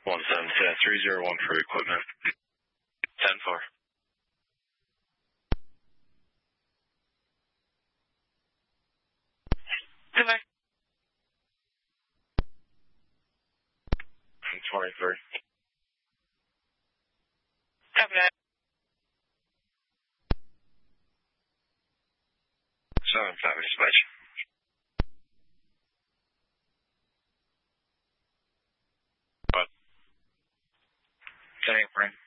301 for equipment. 10-4. Goodbye. 23. Copy that. 7-5 dispatch. What? Say, Frank.